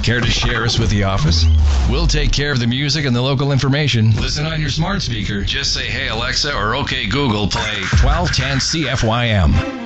Care to share us with the office? We'll take care of the music and the local information. Listen on your smart speaker. Just say, "Hey Alexa," or "Okay Google, play 1210 CFYM."